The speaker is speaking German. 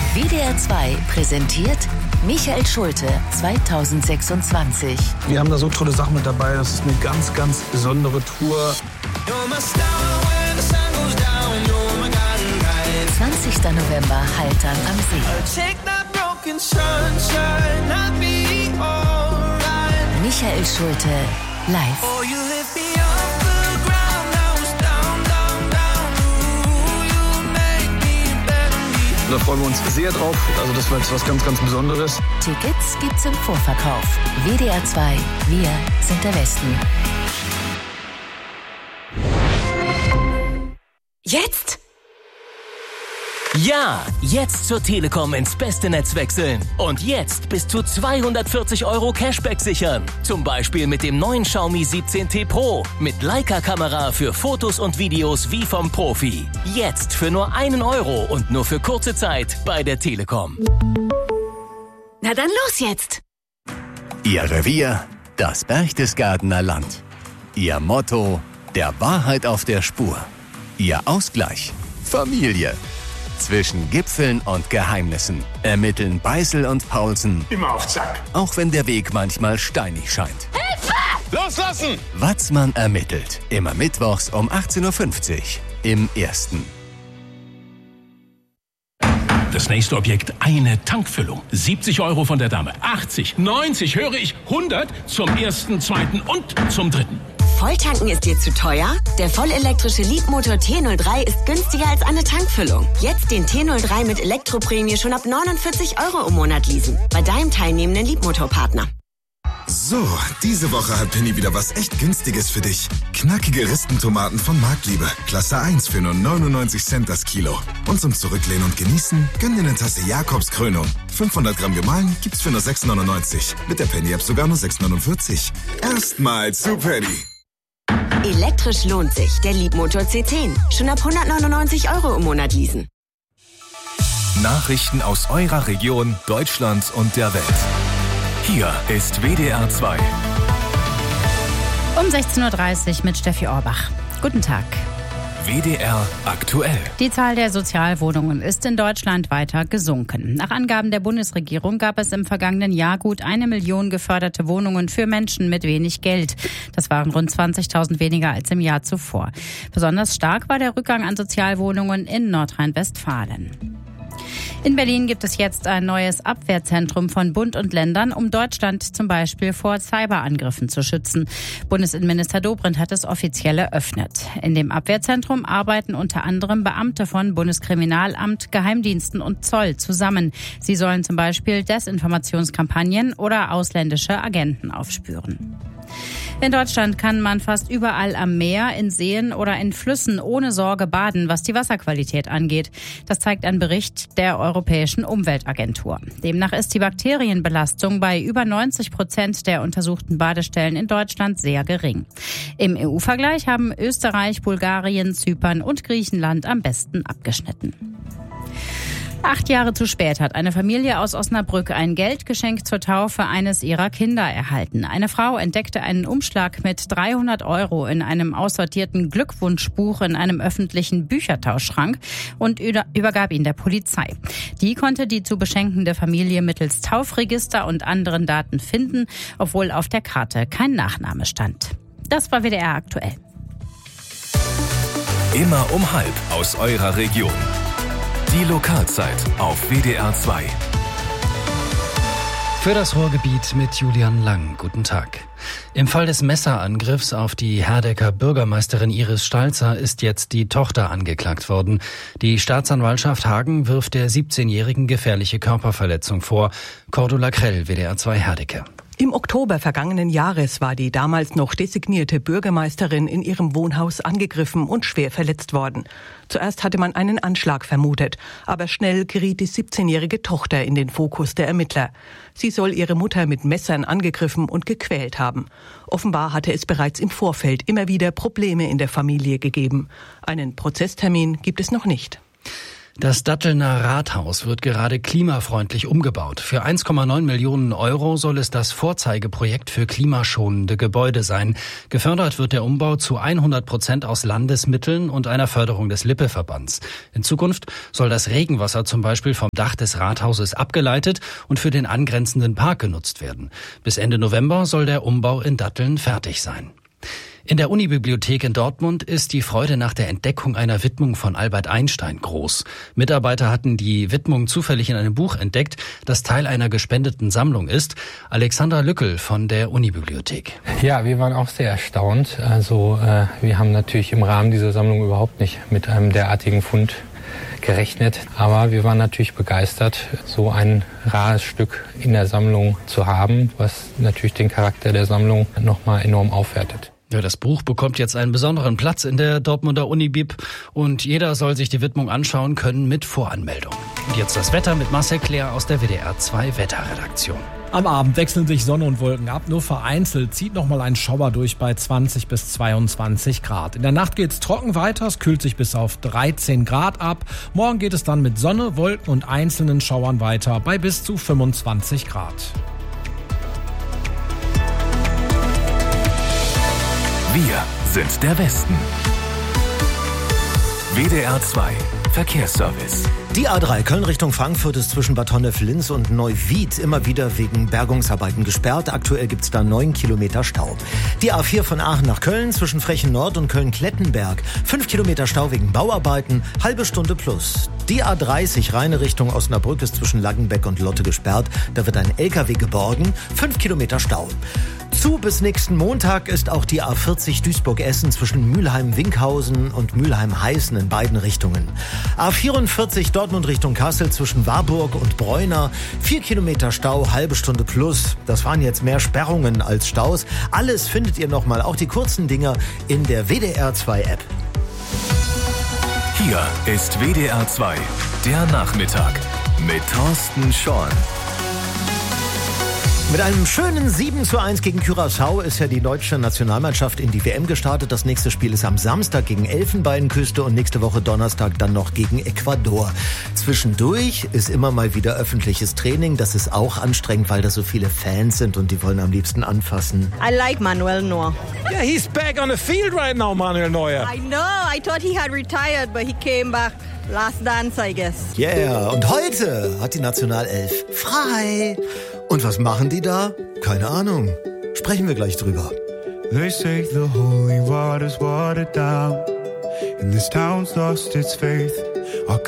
WDR 2 präsentiert Michael Schulte 2026. Wir haben da so tolle Sachen mit dabei. Das ist eine ganz, ganz besondere Tour. 20. November, Haltern am See. Michael Schulte live. Da freuen wir uns sehr drauf. Also das war jetzt was ganz, ganz Besonderes. Tickets gibt's im Vorverkauf. WDR 2, wir sind der Westen. Jetzt? Ja, jetzt zur Telekom ins beste Netz wechseln. Und jetzt bis zu 240 € Cashback sichern. Zum Beispiel mit dem neuen Xiaomi 17T Pro. Mit Leica-Kamera für Fotos und Videos wie vom Profi. Jetzt für nur 1 € und nur für kurze Zeit bei der Telekom. Na dann los jetzt! Ihr Revier, das Berchtesgadener Land. Ihr Motto, der Wahrheit auf der Spur. Ihr Ausgleich, Familie. Zwischen Gipfeln und Geheimnissen ermitteln Beißel und Paulsen. Immer auf Zack. Auch wenn der Weg manchmal steinig scheint. Hilfe! Loslassen! Watzmann ermittelt. Immer mittwochs um 18:50 Uhr im Ersten. Das nächste Objekt, eine Tankfüllung. 70 € von der Dame. 80, 90, höre ich 100 zum ersten, zweiten und zum dritten. Volltanken ist dir zu teuer? Der vollelektrische Leapmotor T03 ist günstiger als eine Tankfüllung. Jetzt den T03 mit Elektroprämie schon ab 49 € im Monat leasen. Bei deinem teilnehmenden Leapmotor-Partner. So, diese Woche hat Penny wieder was echt Günstiges für dich. Knackige Ristentomaten von Marktliebe. Klasse 1 für nur 99 Cent das Kilo. Und zum Zurücklehnen und Genießen, gönn dir eine Tasse Jakobs Krönung. 500 Gramm gemahlen gibt's für nur 6,99. Mit der Penny-App sogar nur 6,49. Erstmal zu Penny. Elektrisch lohnt sich. Der Leapmotor C10. Schon ab 199 € im Monat leasen. Nachrichten aus eurer Region, Deutschland und der Welt. Hier ist WDR 2. Um 16:30 Uhr mit Steffi Orbach. Guten Tag. WDR aktuell. Die Zahl der Sozialwohnungen ist in Deutschland weiter gesunken. Nach Angaben der Bundesregierung gab es im vergangenen Jahr gut 1 Million geförderte Wohnungen für Menschen mit wenig Geld. Das waren rund 20.000 weniger als im Jahr zuvor. Besonders stark war der Rückgang an Sozialwohnungen in Nordrhein-Westfalen. In Berlin gibt es jetzt ein neues Abwehrzentrum von Bund und Ländern, um Deutschland zum Beispiel vor Cyberangriffen zu schützen. Bundesinnenminister Dobrindt hat es offiziell eröffnet. In dem Abwehrzentrum arbeiten unter anderem Beamte von Bundeskriminalamt, Geheimdiensten und Zoll zusammen. Sie sollen zum Beispiel Desinformationskampagnen oder ausländische Agenten aufspüren. In Deutschland kann man fast überall am Meer, in Seen oder in Flüssen ohne Sorge baden, was die Wasserqualität angeht. Das zeigt ein Bericht der Europäischen Umweltagentur. Demnach ist die Bakterienbelastung bei über 90% der untersuchten Badestellen in Deutschland sehr gering. Im EU-Vergleich haben Österreich, Bulgarien, Zypern und Griechenland am besten abgeschnitten. 8 Jahre zu spät hat eine Familie aus Osnabrück ein Geldgeschenk zur Taufe eines ihrer Kinder erhalten. Eine Frau entdeckte einen Umschlag mit 300 € in einem aussortierten Glückwunschbuch in einem öffentlichen Büchertauschschrank und übergab ihn der Polizei. Die konnte die zu beschenkende Familie mittels Taufregister und anderen Daten finden, obwohl auf der Karte kein Nachname stand. Das war WDR aktuell. Immer um 12:30 aus eurer Region. Die Lokalzeit auf WDR 2. Für das Ruhrgebiet mit Julian Lang. Guten Tag. Im Fall des Messerangriffs auf die Herdecker Bürgermeisterin Iris Stalzer ist jetzt die Tochter angeklagt worden. Die Staatsanwaltschaft Hagen wirft der 17-Jährigen gefährliche Körperverletzung vor. Cordula Krell, WDR 2 Herdecke. Im Oktober vergangenen Jahres war die damals noch designierte Bürgermeisterin in ihrem Wohnhaus angegriffen und schwer verletzt worden. Zuerst hatte man einen Anschlag vermutet, aber schnell geriet die 17-jährige Tochter in den Fokus der Ermittler. Sie soll ihre Mutter mit Messern angegriffen und gequält haben. Offenbar hatte es bereits im Vorfeld immer wieder Probleme in der Familie gegeben. Einen Prozesstermin gibt es noch nicht. Das Dattelner Rathaus wird gerade klimafreundlich umgebaut. Für 1,9 Millionen Euro soll es das Vorzeigeprojekt für klimaschonende Gebäude sein. Gefördert wird der Umbau zu 100% aus Landesmitteln und einer Förderung des Lippe-Verbands. In Zukunft soll das Regenwasser zum Beispiel vom Dach des Rathauses abgeleitet und für den angrenzenden Park genutzt werden. Bis Ende November soll der Umbau in Datteln fertig sein. In der Unibibliothek in Dortmund ist die Freude nach der Entdeckung einer Widmung von Albert Einstein groß. Mitarbeiter hatten die Widmung zufällig in einem Buch entdeckt, das Teil einer gespendeten Sammlung ist. Alexandra Lückel von der Unibibliothek. Ja, wir waren auch sehr erstaunt. Wir haben natürlich im Rahmen dieser Sammlung überhaupt nicht mit einem derartigen Fund gerechnet. Aber wir waren natürlich begeistert, so ein rares Stück in der Sammlung zu haben, was natürlich den Charakter der Sammlung nochmal enorm aufwertet. Ja, das Buch bekommt jetzt einen besonderen Platz in der Dortmunder Unibib und jeder soll sich die Widmung anschauen können mit Voranmeldung. Und jetzt das Wetter mit Marcel Claire aus der WDR 2 Wetterredaktion. Am Abend wechseln sich Sonne und Wolken ab. Nur vereinzelt zieht nochmal ein Schauer durch bei 20 bis 22 Grad. In der Nacht geht's trocken weiter. Es kühlt sich bis auf 13 Grad ab. Morgen geht es dann mit Sonne, Wolken und einzelnen Schauern weiter bei bis zu 25 Grad. Wir sind der Westen. WDR 2 Verkehrsservice. Die A3 Köln Richtung Frankfurt ist zwischen Bad Honnef-Linz und Neuwied immer wieder wegen Bergungsarbeiten gesperrt. Aktuell gibt es da 9 Kilometer Stau. Die A4 von Aachen nach Köln zwischen Frechen Nord und Köln-Klettenberg. 5 Kilometer Stau wegen Bauarbeiten, halbe Stunde plus. Die A30 reine Richtung Osnabrück ist zwischen Laggenbeck und Lotte gesperrt. Da wird ein LKW geborgen. 5 Kilometer Stau. Zu bis nächsten Montag ist auch die A40 Duisburg-Essen zwischen Mülheim-Winkhausen und Mülheim-Heißen in beiden Richtungen. A44 Dortmund Richtung Kassel zwischen Warburg und Bräuner. 4 Kilometer Stau, halbe Stunde plus. Das waren jetzt mehr Sperrungen als Staus. Alles findet ihr nochmal, auch die kurzen Dinger, in der WDR 2 App. Hier ist WDR 2, der Nachmittag mit Thorsten Schorn. Mit einem schönen 7:1 gegen Curaçao ist ja die deutsche Nationalmannschaft in die WM gestartet. Das nächste Spiel ist am Samstag gegen Elfenbeinküste und nächste Woche Donnerstag dann noch gegen Ecuador. Zwischendurch ist immer mal wieder öffentliches Training. Das ist auch anstrengend, weil da so viele Fans sind und die wollen am liebsten anfassen. I like Manuel Neuer. Yeah, he's back on the field right now, Manuel Neuer. I know. I thought he had retired, but he came back. Last dance, I guess. Yeah, und heute hat die Nationalelf frei. Und was machen die da? Keine Ahnung. Sprechen wir gleich drüber. They say the holy water's watered down, and this town's lost its faith.